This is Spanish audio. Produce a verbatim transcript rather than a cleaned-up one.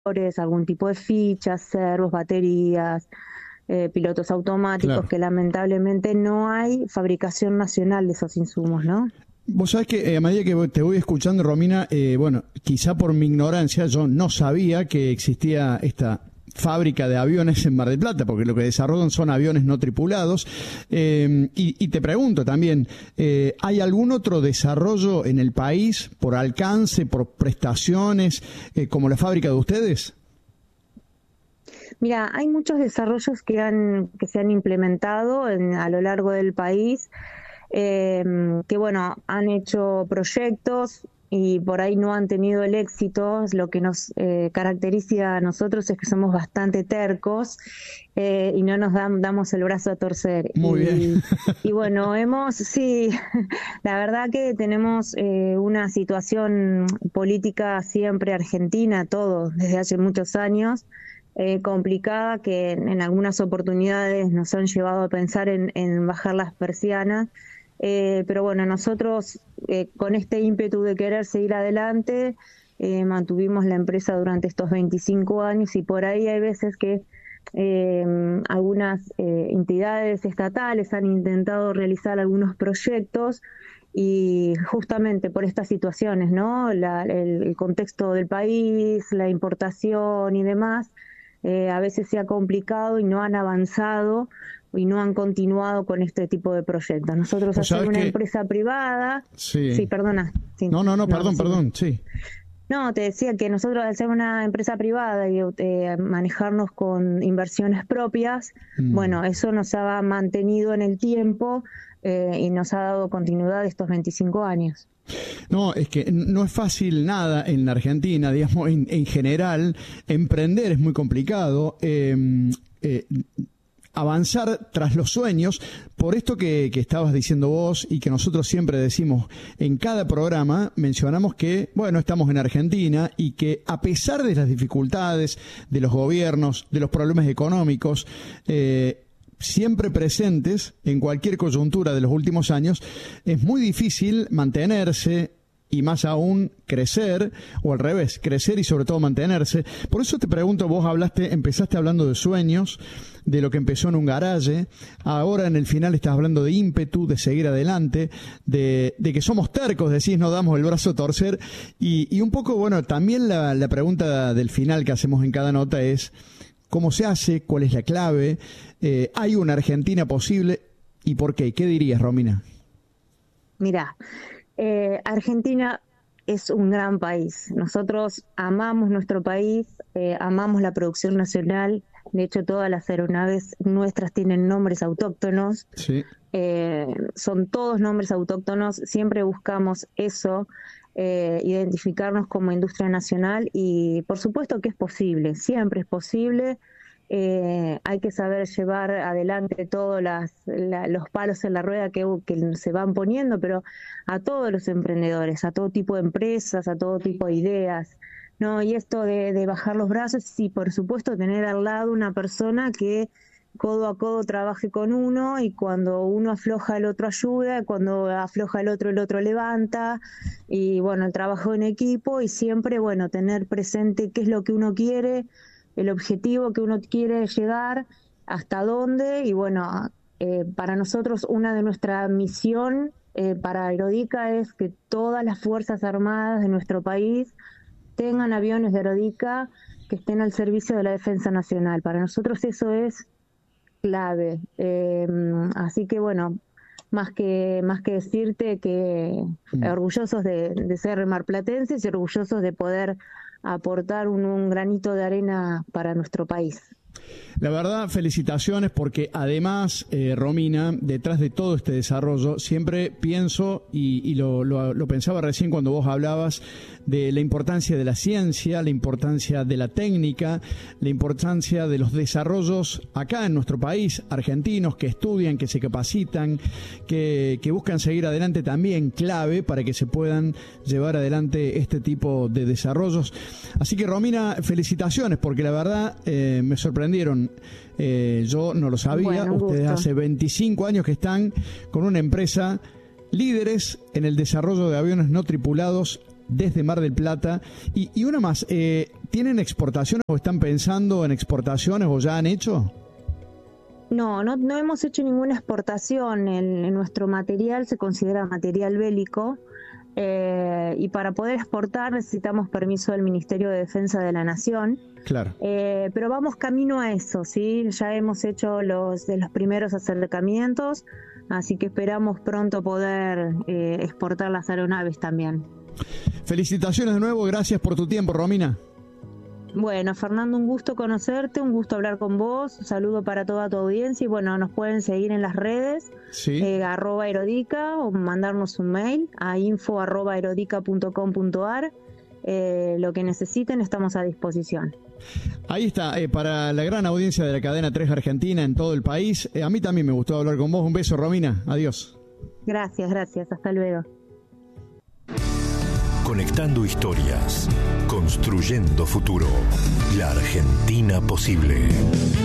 algún tipo de fichas, servos, baterías, eh, pilotos automáticos, Claro. que lamentablemente no hay fabricación nacional de esos insumos, ¿no? Vos sabés que eh, a medida que te voy escuchando, Romina, eh, bueno, quizá por mi ignorancia, yo no sabía que existía esta fábrica de aviones en Mar del Plata, porque lo que desarrollan son aviones no tripulados. Eh, y, y te pregunto también, eh, ¿hay algún otro desarrollo en el país por alcance, por prestaciones, eh, como la fábrica de ustedes? Mira, hay muchos desarrollos que han que se han implementado en- a lo largo del país, eh, que bueno, han hecho proyectos y por ahí no han tenido el éxito. Lo que nos eh, caracteriza a nosotros es que somos bastante tercos, eh, y no nos dam- damos el brazo a torcer. Muy bien. Y, y bueno, hemos, sí, la verdad que tenemos eh, una situación política siempre argentina, todos, desde hace muchos años, eh, complicada, que en, en algunas oportunidades nos han llevado a pensar en, en bajar las persianas. Eh, pero bueno, nosotros eh, con este ímpetu de querer seguir adelante, eh, mantuvimos la empresa durante estos veinticinco años, y por ahí hay veces que eh, algunas eh, entidades estatales han intentado realizar algunos proyectos, y justamente por estas situaciones, ¿no? La- el, el contexto del país, la importación y demás, eh, a veces se ha complicado y no han avanzado y no han continuado con este tipo de proyectos. Nosotros, Vos hacer sabés una que... empresa privada, sí, Sí. perdona, sí, No, no, no, no, perdón, sí. perdón, sí. No, te decía que nosotros, al ser una empresa privada y eh, manejarnos con inversiones propias, Mm. bueno, eso nos ha mantenido en el tiempo, eh, y nos ha dado continuidad estos veinticinco años. No, es que no es fácil nada en la Argentina, digamos, en, en general, emprender es muy complicado, eh, eh, avanzar tras los sueños, por esto que, que estabas diciendo vos y que nosotros siempre decimos en cada programa, mencionamos que, bueno, estamos en Argentina y que a pesar de las dificultades, de los gobiernos, de los problemas económicos, eh, siempre presentes en cualquier coyuntura de los últimos años, es muy difícil mantenerse y más aún crecer, o al revés, crecer y sobre todo mantenerse. Por eso te pregunto, vos hablaste, empezaste hablando de sueños, de lo que empezó en un garaje, ahora en el final estás hablando de ímpetu, de seguir adelante, de, de que somos tercos, decís, no damos el brazo a torcer, y, y un poco, bueno, también la, la pregunta del final que hacemos en cada nota es, ¿cómo se hace? ¿Cuál es la clave? Eh, ¿hay una Argentina posible? ¿Y por qué? ¿Qué dirías, Romina? Mira, eh, Argentina es un gran país. Nosotros amamos nuestro país, eh, amamos la producción nacional. De hecho, todas las aeronaves nuestras tienen nombres autóctonos. Sí. Eh, son todos nombres autóctonos. Siempre buscamos eso, eh, identificarnos como industria nacional, y por supuesto que es posible, siempre es posible. Eh, hay que saber llevar adelante todos las, la- los palos en la rueda que, que se van poniendo, pero a todos los emprendedores, a todo tipo de empresas, a todo tipo de ideas, ¿no? Y esto de, de bajar los brazos, sí, por supuesto, tener al lado una persona que codo a codo trabaje con uno, y cuando uno afloja el otro ayuda, cuando afloja el otro el otro levanta, y bueno, el trabajo en equipo, y siempre, bueno, tener presente qué es lo que uno quiere, el objetivo que uno quiere llegar, hasta dónde. Y bueno, eh, para nosotros una de nuestra misión, eh, para Aerodica, es que todas las Fuerzas Armadas de nuestro país tengan aviones de Aerodica que estén al servicio de la defensa nacional. Para nosotros eso es clave. Eh, así que bueno, más que más que decirte que Mm. orgullosos de, de ser marplatenses y orgullosos de poder aportar un, un granito de arena para nuestro país. La verdad, felicitaciones, porque además, eh, Romina, detrás de todo este desarrollo, siempre pienso, y, y lo, lo, lo pensaba recién cuando vos hablabas de la importancia de la ciencia, la importancia de la técnica, la importancia de los desarrollos acá en nuestro país, argentinos que estudian, que se capacitan, que, que buscan seguir adelante, también clave para que se puedan llevar adelante este tipo de desarrollos. Así que, Romina, felicitaciones, porque la verdad eh, me sorprendieron. Eh, yo no lo sabía. Bueno, un Ustedes gusto. hace veinticinco años que están con una empresa líderes en el desarrollo de aviones no tripulados desde Mar del Plata. Y, y una más, eh, ¿tienen exportaciones o están pensando en exportaciones o ya han hecho? No, no, no hemos hecho ninguna exportación. En, en nuestro material se considera material bélico. Eh, y para poder exportar necesitamos permiso del Ministerio de Defensa de la Nación. Claro. Eh, pero vamos camino a eso, ¿sí? Ya hemos hecho los de los primeros acercamientos, así que esperamos pronto poder eh, exportar las aeronaves también. Felicitaciones de nuevo, gracias por tu tiempo, Romina. Bueno, Fernando, un gusto conocerte, un gusto hablar con vos, un saludo para toda tu audiencia y bueno, nos pueden seguir en las redes, sí. eh, arroba aerodica o mandarnos un mail a info arroba aerodica punto com punto ar, eh, lo que necesiten estamos a disposición. Ahí está, eh, para la gran audiencia de la cadena tres Argentina en todo el país, eh, a mí también me gustó hablar con vos, un beso, Romina, adiós. Gracias, gracias, hasta luego. Conectando historias, construyendo futuro. La Argentina posible.